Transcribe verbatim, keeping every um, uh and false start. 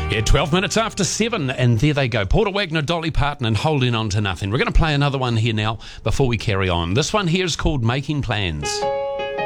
Yeah, twelve minutes after seven, and there they go. Porter Wagner, Dolly Parton, and Holding On to Nothing. We're going to play another one here now before we carry on. This one here is called Making Plans.